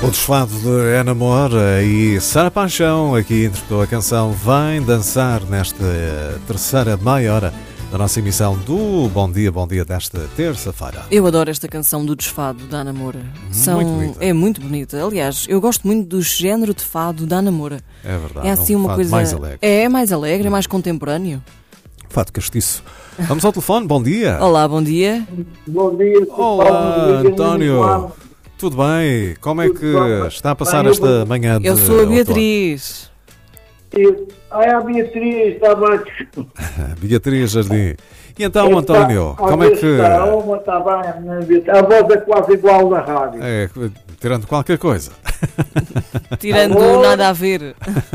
O desfado de Ana Moura e Sara Paixão aqui interpretou a canção Vem Dançar nesta terceira meia hora da nossa emissão do Bom Dia desta terça-feira. Eu adoro esta canção do desfado da Ana Moura. Muito bonita. É muito bonita. Aliás, eu gosto muito do género de fado da Ana Moura. É verdade. É assim uma fado coisa mais alegre. É mais alegre, é mais contemporâneo. Fado castiço. Vamos ao telefone, bom dia. Olá, bom dia. Bom dia, Olá, António. Tudo bem? Como é que está a passar esta manhã de Eu sou a outono? Beatriz. A Beatriz está bem. Beatriz Jardim. E então, António, como é que... Está bem, a voz é quase igual da rádio. É, tirando qualquer coisa. Tirando Amor. nada a ver.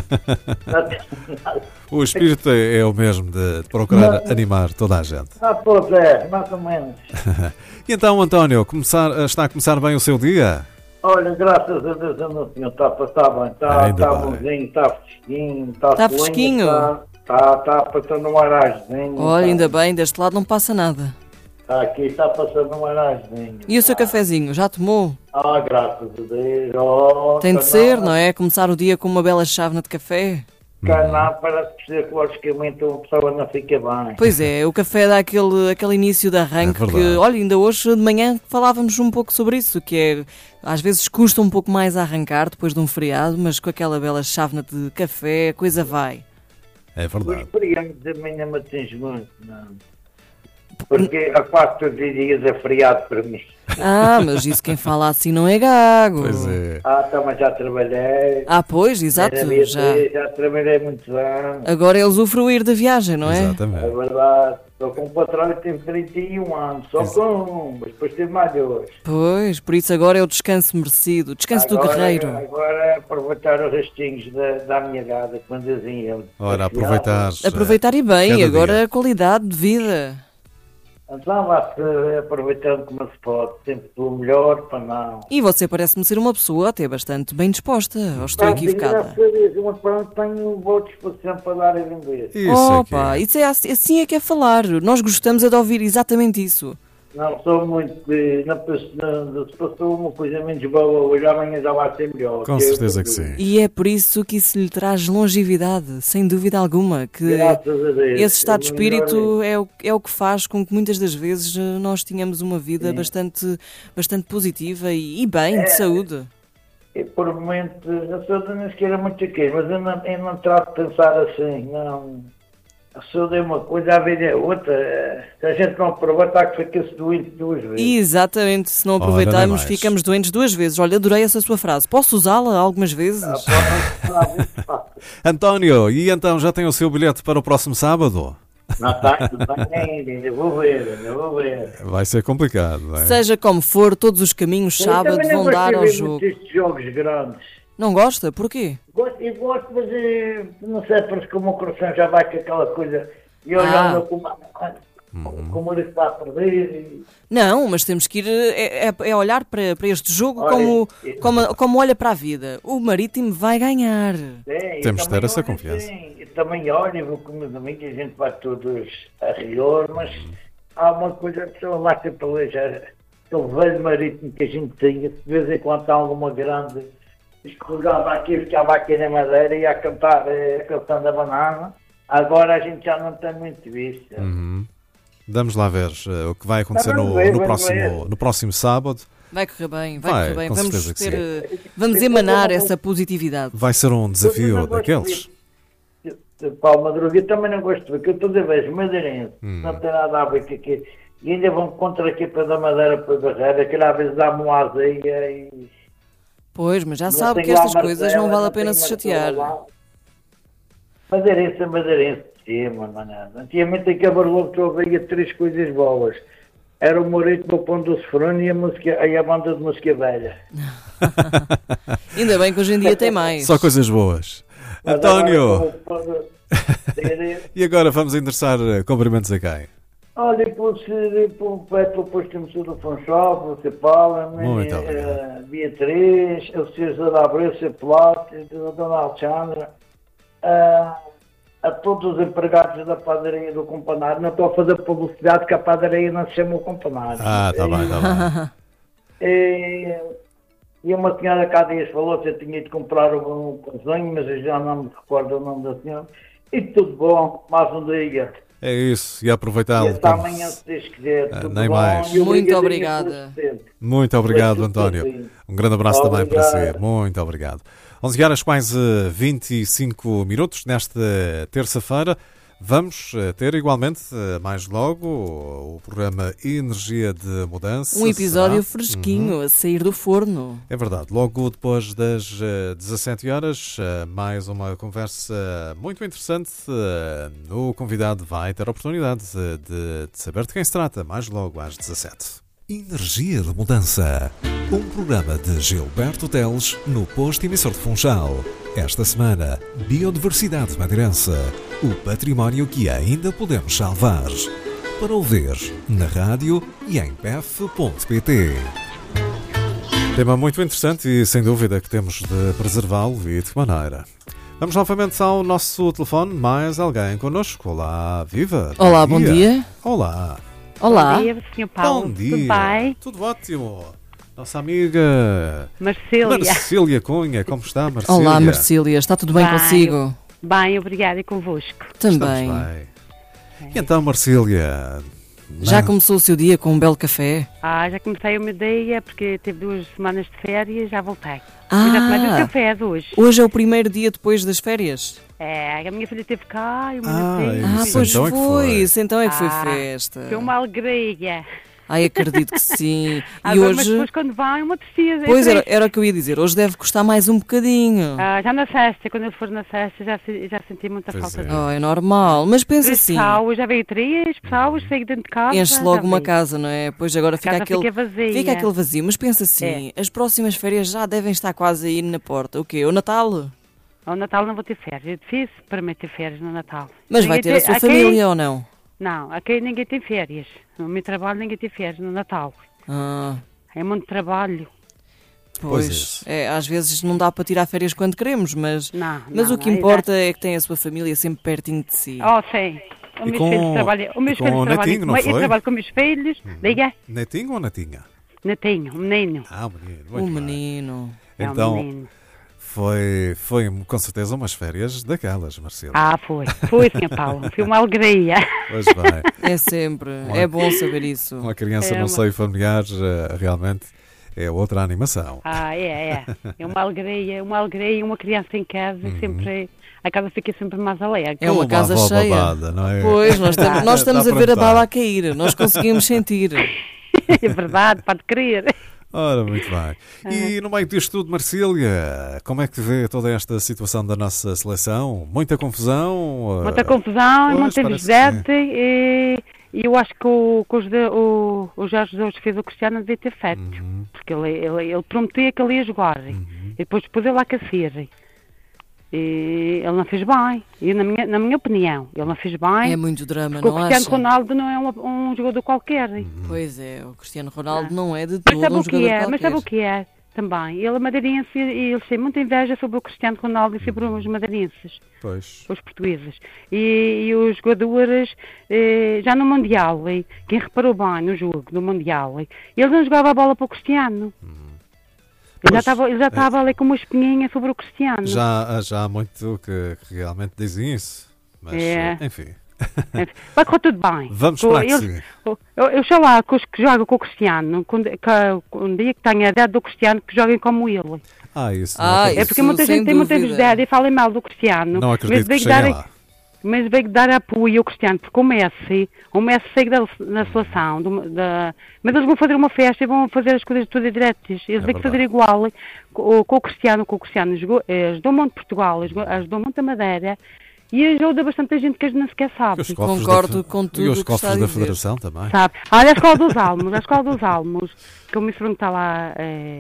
O espírito é o mesmo de procurar animar toda a gente. Pois é, mais ou menos. E então, António, está a começar bem o seu dia? Olha, graças a Deus, o senhor está a passar bem. Ainda Está bem. bonzinho, está fresquinho. Está fresquinho? Está passando um arazinho. Olha, ainda bem, deste lado não passa nada. Está aqui, está passando um arazinho. E o seu cafezinho, já tomou? Graças a Deus. Oh, Tem de ser, não é? Começar o dia com uma bela chávena de café. Não, parece que psicologicamente uma pessoa não fica bem. Pois é, o café dá aquele início de arranque É que, verdade. olha, ainda hoje de manhã falávamos um pouco sobre isso, que é, às vezes custa um pouco mais a arrancar depois de um feriado, mas com aquela bela chávena de café a coisa vai. É Os verdade. feriados da manhã me atinge muito, não. Porque a 4 dias é feriado para mim. Mas isso quem fala assim não é gago. Pois é. Mas já trabalhei. Pois, exato, Já trabalhei muitos anos. Agora é usufruir da viagem, não é? É Exatamente. verdade. Estou com um patrão que teve 31 anos. Só com um, mas depois teve mais dois. Pois, por isso agora é o descanso merecido, o descanso do guerreiro. Agora é aproveitar os restinhos da minha gada, quando dizem ele. Ora, aproveitar. Aproveitar e bem, cada agora dia. a qualidade de vida. Então vá-se aproveitando como se pode. Sempre do melhor para não. E você parece-me ser uma pessoa até bastante bem disposta, ou estou equivocada? Uma pronto, tenho boa disposição para dar a vender. Isso aqui. Opa, isso é assim é que é falar. Nós gostamos é de ouvir exatamente isso. Não sou muito. Se passou uma coisa menos boa hoje, amanhã já vai ser melhor. Com certeza que sim. E é por isso que isso lhe traz longevidade, sem dúvida alguma, que Graças a Deus. esse estado de É o melhor. espírito é o que faz com que muitas das vezes nós tenhamos uma vida bastante positiva e bem, de saúde. E por momentos, a saúde nem sequer é muito aqui, mas eu não trato de pensar assim, não. A saúde é uma coisa, a vida é outra. Se a gente não aproveita, que fica-se doente duas vezes. Exatamente, se não Ora, aproveitarmos, nem mais. ficamos doentes duas vezes. Olha, adorei essa sua frase. Posso usá-la algumas vezes? António, e então já tem o seu bilhete para o próximo sábado? Não está tudo bem ainda vou ver. Vai ser complicado, não é? Seja como for, todos os caminhos sábado vão dar ao jogo. Estes jogos grandes. Não gosta? Porquê? Gosto, mas não sei, parece que o meu coração já vai com aquela coisa. E olhando como ele está a perder. Não, mas temos que ir é olhar para este jogo Olha, como olha para a vida. O Marítimo vai ganhar. Temos de ter essa confiança. Eu também olho, vou com meus amigos, a gente vai todos a rigor, mas há uma coisa, a pessoa lá sempre alejar. Aquele velho marítimo que a gente tinha, de vez em quando há alguma grande, escorregava aqui, ficava aqui na madeira e ia cantar a canção da banana. Agora a gente já não tem muito vista. Vamos lá ver o que vai acontecer Vamos ver. no próximo sábado. Vai correr bem, Vai, vai correr bem. com Vamos certeza que vamos emanar essa positividade. Vai ser um desafio Eu não gosto daqueles. de Palma de Rouga, eu também não gosto de ver, que eu toda vez madeirense, não tem nada a ver com aqui. E ainda vão contra a equipa da Madeira para a Barreira, que às vezes dá-me uma azeia e... Pois, mas já não sabe tem que lá estas Marcela, coisas não vale a tem pena se Marcela chatear. lá. Madeirense, sim, mano. Antigamente em Cabarlobo tu ouvia três coisas boas. Era o Moreito, o Pão do Sofrone e a banda de música velha. Ainda bem que hoje em dia tem mais. Só coisas boas. Mas António, agora, e agora vamos endereçar cumprimentos a quem? olha, depois temos o do Funchal, você Paula, Muito obrigado. Beatriz, o Sr. José da Abreu, o Sr. Pilato, a Dona Alexandra, a todos os empregados da padaria do Campanário. Não estou a fazer publicidade, que a padaria não se chama o Campanário. Tá bem. E uma senhora cá dias falou que eu tinha de comprar um cozinho, mas eu já não me recordo o nome da senhora. E tudo bom, mais um dia. É isso, e aproveitá-lo. E até amanhã, se Deus quiser. Tudo nem bom. mais. E Muito obrigadinho obrigada. pelo tempo. Muito obrigado, Foi tudo António. bem. Um grande abraço também para si. Obrigado. Muito obrigado. 11 horas, quase 25 minutos nesta terça-feira. Vamos ter igualmente, mais logo, o programa Energia de Mudança. Um episódio será? fresquinho a sair do forno. É verdade. Logo depois das 17 horas, mais uma conversa muito interessante. O convidado vai ter a oportunidade de saber de quem se trata, mais logo às 17. Energia de Mudança. Um programa de Gilberto Teles no posto emissor de Funchal. Esta semana, Biodiversidade Madeirense. O património que ainda podemos salvar. Para ouvir na rádio e em pef.pt. Tema muito interessante e sem dúvida que temos de preservá-lo e de que maneira. Vamos novamente ao nosso telefone. Mais alguém connosco. Olá, viva. Olá, bom dia. Olá. Olá. Bom dia, Sr. Paulo. Bom dia. Tudo bem? Tudo ótimo. Nossa amiga Marcília. Marcília Cunha. Como está, Marcília? Olá, Marcília. Está tudo bem Bem. consigo? Bem, obrigada e convosco. Também. Estamos bem. E então, Marcília? Já começou o seu dia com um belo café? Já comecei uma ideia porque teve 2 semanas de férias, já voltei. Eu já tomei um café de hoje. Hoje é o primeiro dia depois das férias? A minha filha teve cá e o meu Isso Pois então é que foi. Isso então é que foi Ah, festa. Foi uma alegria. Ai, acredito que sim. E Mas hoje... depois quando vai é uma tristeza. Pois é era, triste. era o que eu ia dizer. Hoje deve custar mais um bocadinho. Já na sexta, quando eu for na sexta, já senti muita Pois falta é. de Oh, é normal. Mas pensa 3 assim, pessoas, já veio 3 pessoas, saí dentro de casa. enche já logo uma veio. casa, não é? Pois agora fica casa aquele... fica vazia. Fica aquele vazio. Mas pensa assim, as próximas férias já devem estar quase a ir na porta. O quê? O Natal? Ao Natal não vou ter férias. É difícil para mim ter férias no Natal. Mas vai ter a sua família ou não? Não, aqui ninguém tem férias. No meu trabalho ninguém tem férias no Natal. Ah, É muito trabalho. Pois pois. Às vezes não dá para tirar férias quando queremos, mas Não, o que importa é que tem a sua família sempre pertinho de si. Sim. Os E meus com- filhos trabalham. Os meus com filhos o trabalham. netinho, não Eu foi? trabalho com os meus filhos. Diga. Netinho ou netinha? Netinho, um menino. Ah, menino. O Muito bem. menino. É um Então, menino. foi com certeza umas férias daquelas, Marcília. Foi. Foi, Sr. Paulo. Foi uma alegria. Pois bem. É sempre. É bom saber isso. Uma criança É no uma- seio familiar realmente é outra animação. É. É uma alegria, uma criança em casa sempre. A casa fica sempre mais alegre. É uma casa avó cheia. babada, não é? Pois, nós estamos Dá a ver para a bala notar. a cair. Nós conseguimos sentir. É verdade, pode crer. Ora, muito bem. E no meio disto tudo, Marcília, como é que vê toda esta situação da nossa seleção? Muita confusão? Muita confusão, pois, muita parece visite e eu acho que o Jorge Jesus fez o Cristiano devia ter feito, porque ele prometia que ele ia jogar e depois ele lá aquecer. E ele não fez bem, e na minha opinião, ele não fez bem, É muito drama, porque o não Cristiano acha? Ronaldo não é um jogador qualquer. Pois é, o Cristiano Ronaldo não é de Mas todo sabe um o que jogador é? qualquer. Mas sabe o que é também? Ele é madeirense e eles têm muita inveja sobre o Cristiano Ronaldo e sobre os madeirenses. Pois. Os portugueses. E os jogadores, já no Mundial, quem reparou bem no jogo do Mundial, ele não jogava a bola para o Cristiano. Ele já estava ali com uma espinhinha sobre o Cristiano. Já há muito que realmente dizem isso. Mas, É. enfim. Vai correr tudo bem. Vamos Com para eles- aqui. eu sei lá, que os que jogam com o Cristiano, um dia que tenha a idade do Cristiano, que joguem como ele. Isso não Ah, acredito. É porque Isso, muita sem gente tem muita dúvida. idade e fala mal do Cristiano. Não acredito que veio cheguem dar, lá. mas veio dar apoio ao Cristiano, porque o Messi segue na seleção, mas eles vão fazer uma festa e vão fazer as coisas todas diretas. Eles têm que fazer verdade. igual com o Cristiano, ajudou muito Portugal, ajudou muito a Madeira e ajuda bastante a gente que a gente não sequer E sabe. os cofres Concordo da, com tudo E os o que está cofres a da dizer. Federação também. Sabe? Olha a Escola dos Almos, que o meu sobrinho está lá,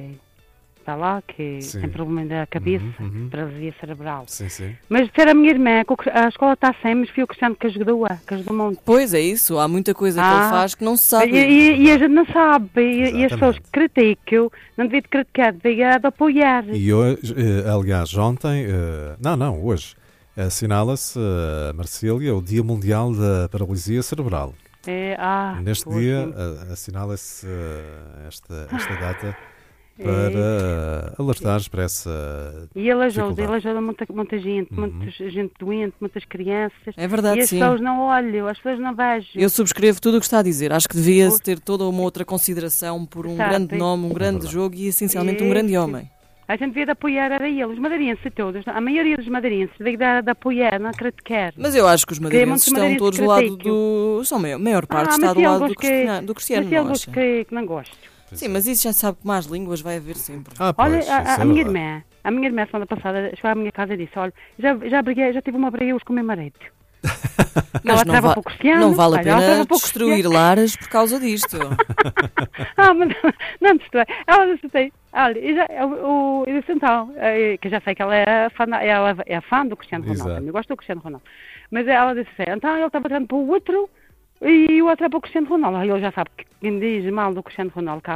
que Sim. tem problema da cabeça, Uhum. paralisia cerebral. Sim, sim. Mas disseram a minha irmã que a escola está sem, mas foi o Cristiano que ajudou muito. Pois é isso, há muita coisa que ele faz que não se sabe. E a gente não sabe, e as pessoas Exatamente. que criticam, não devia de criticar, devia de apoiar. E hoje, aliás, ontem, hoje, assinala-se, Marcília, o Dia Mundial da Paralisia Cerebral. É, Neste pois, dia sim. assinala-se esta data para alertares para essa E ele ajuda dificuldade. muita gente, muita gente doente, muitas crianças. É verdade, E as sim. pessoas não olham, as pessoas não vejam. Eu subscrevo tudo o que está a dizer. Acho que devia-se ter toda uma outra consideração por um Sabe? grande nome, um grande jogo e, essencialmente, um grande homem. A gente devia de apoiar, era ele, os madeirenses todos, a maioria dos madeirenses devia de apoiar, não acredito que quer. Mas eu acho que os madeirenses muitos estão todos do madeirenses lado do... São a maior parte mas está do se lado alguns do Cristiano, Mas se não alguns acha? que não gosto. Sim, mas isso já sabe que más línguas vai haver sempre. Pois, Olha, isso a é minha verdade. irmã, semana passada, chegou à minha casa e disse, olha, já tive uma briga hoje com o meu marido. Mas Ela não, trava para o Cristiano, não vale a olha, ela pena trava para o destruir lares por causa disto. Mas não destrói. Ela disse assim, olha, eu disse então, que eu já sei que ela é fã do Cristiano Ronaldo, Exato. eu gosto do Cristiano Ronaldo. Mas ela disse assim, então ele estava treinando para o outro e o outro é para o Cristiano Ronaldo. Aí ele já sabe que quem diz mal do Cristiano Ronaldo cá,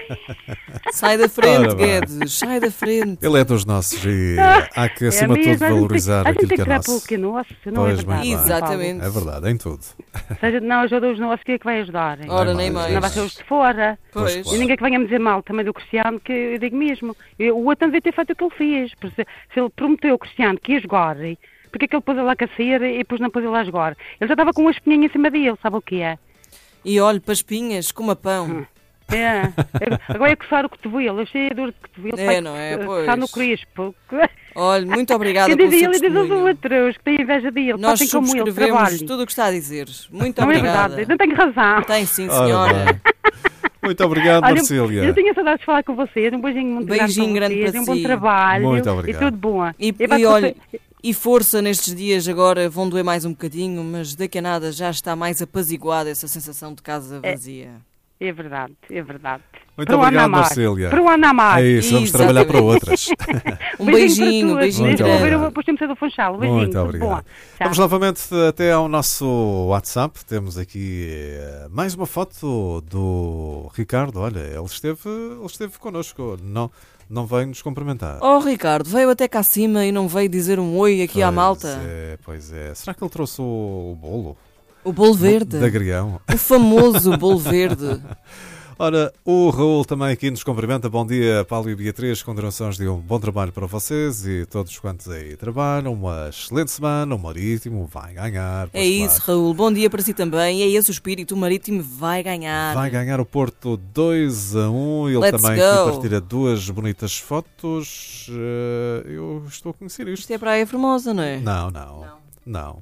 Sai da frente, Ora bem. Guedes, sai da frente. Ele é dos nossos e há que, acima de mesmo, tudo, valorizar a gente aquilo tem que é que dar pelo nosso. que é nosso, não Pois, é verdade. muito bem. Exatamente. É verdade, em tudo. Se a gente não ajuda os nossos, quem é que vai ajudar? Ora, Nem nem mais. mais. Não vai ser os de fora. Pois. Pois, claro. E ninguém que venha me dizer mal também do Cristiano, que eu digo mesmo. O outro devia ter feito o que ele fez. Se ele prometeu ao Cristiano que ia jogar, porque é que ele pôs ele lá a cacer e depois não pôs ele lá a jogar? Ele já estava com uma espinha em cima dele, sabe o que é? E olhe, paspinhas, com uma pão. É. Agora é coçar o cotovelo, eu cheio de dor de cotovelo. É, vai não é? coçar Pois. no crispo. Olhe, muito obrigada Eu pelo dizia, seu ele diz aos testemunho. outros que têm inveja dele, Nós façam como ele, subscrevemos trabalhem. tudo o que está a dizer. Muito Não é obrigada. verdade, não tenho razão. Tem sim, Ora senhora. bem. Muito obrigado, Olha, Marcília. eu tinha saudades de falar com vocês. Um beijinho muito Beijinho grande vocês, para um bom si. trabalho Muito obrigado. e tudo bom. E olha, e força nestes dias agora, vão doer mais um bocadinho, mas daqui a nada já está mais apaziguada essa sensação de casa vazia. É verdade, é verdade. Muito Para o obrigado, Ana Mar. Marcília. Para o Ana Mar. É isso, vamos Exatamente. trabalhar para outras. Um beijinho, um para beijinho Muito todos. grande. obrigado. Depois temos do Funchal. Um beijinho, Muito tudo obrigado. bom. Tchau. Vamos novamente até ao nosso WhatsApp. Temos aqui mais uma foto do Ricardo. Olha, ele esteve connosco. Não veio nos cumprimentar. Oh, Ricardo, veio até cá acima e não veio dizer um oi aqui à malta. Pois é. Será que ele trouxe o bolo? O bolo verde. De agrião. O famoso bolo verde. Ora, o Raul também aqui nos cumprimenta. Bom dia, Paulo e Beatriz. Continuações de um bom trabalho para vocês e todos quantos aí trabalham. Uma excelente semana. O Marítimo vai ganhar. É pois isso, claro. Raul. Bom dia para si também. É esse o espírito. O Marítimo vai ganhar. Vai ganhar o Porto 2-1. Ele Let's também go. aqui partilha duas bonitas fotos. Eu estou a conhecer isto. Isto é Praia Formosa, não é? Não.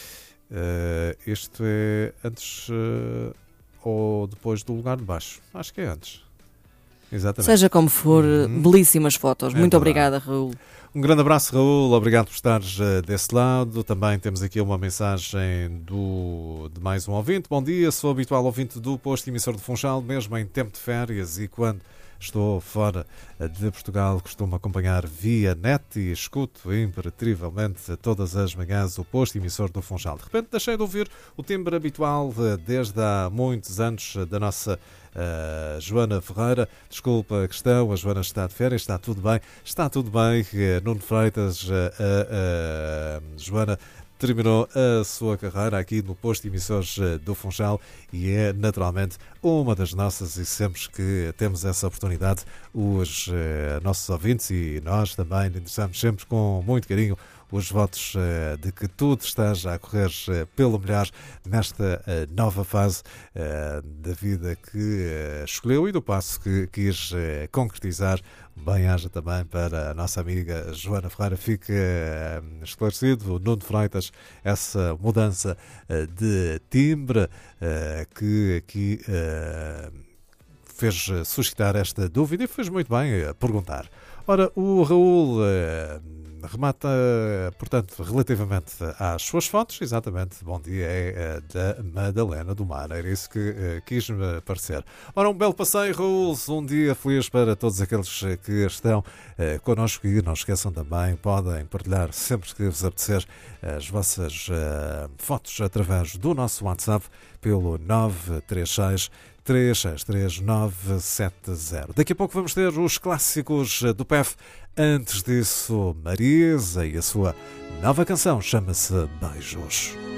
Isto é antes ou depois do lugar de baixo. Acho que é antes. Exatamente. Seja como for, belíssimas fotos. É Muito verdade. obrigada, Raul. Um grande abraço, Raul. Obrigado por estares desse lado. Também temos aqui uma mensagem de mais um ouvinte. Bom dia, sou habitual ouvinte do posto emissor de Funchal, mesmo em tempo de férias e quando estou fora de Portugal, costumo acompanhar via net e escuto imperativamente todas as manhãs o posto emissor do Funchal. De repente deixei de ouvir o timbre habitual desde há muitos anos da nossa Joana Ferreira. Desculpa a questão, a Joana está de férias, está tudo bem. Nuno Freitas, Joana terminou a sua carreira aqui no posto de emissores do Funchal e é naturalmente uma das nossas, e sempre que temos essa oportunidade, os nossos ouvintes e nós também interessamos sempre com muito carinho os votos de que tudo esteja a correr pelo melhor nesta nova fase da vida que escolheu e do passo que quis concretizar. Bem-aja também para a nossa amiga Joana Ferreira. Fica esclarecido, Nuno Freitas, essa mudança de timbre que aqui fez suscitar esta dúvida e fez muito bem a perguntar. Ora, o Raul remata, portanto, relativamente às suas fotos, exatamente, bom dia, é da Madalena do Mar, era isso que quis-me parecer. Ora, um belo passeio, Raul, um dia feliz para todos aqueles que estão connosco e não esqueçam também, podem partilhar sempre que vos apetecer as vossas fotos através do nosso WhatsApp pelo 936 363 970. Daqui a pouco vamos ter os clássicos do PEF. Antes disso, Marisa e a sua nova canção chama-se Beijos.